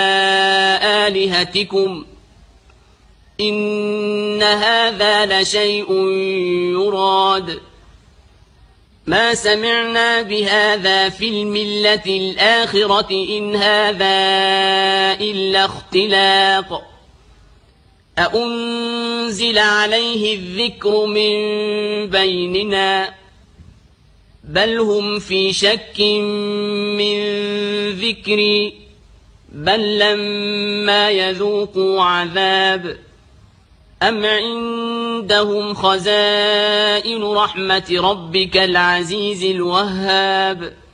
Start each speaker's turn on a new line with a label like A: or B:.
A: آلهتكم إن هذا لشيء يراد ما سمعنا بهذا في الملة الآخرة إن هذا إلا اختلاق أأنزل عليه الذكر من بيننا بل هم في شك من ذكري بل لما يذوقوا عذاب أم عندهم خزائن رحمة ربك العزيز الوهاب